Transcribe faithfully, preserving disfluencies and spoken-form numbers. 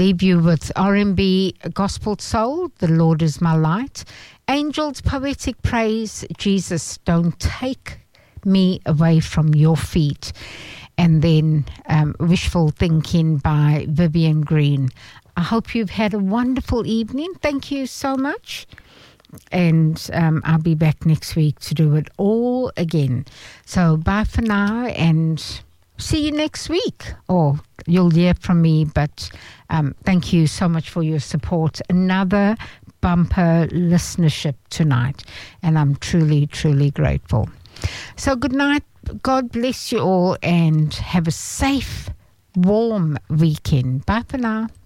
leave you with R and B Gospel Soul, The Lord Is My Light. Angels Poetic Praise, Jesus, Don't Take Me Away From Your Feet. And then um, Wishful Thinking by Vivian Green. I hope you've had a wonderful evening. Thank you so much. And um, I'll be back next week to do it all again. So bye for now and see you next week. Or you'll hear from me, but um, thank you so much for your support. Another bumper listenership tonight. And I'm truly, truly grateful. So good night. God bless you all and have a safe, warm weekend. Bye for now.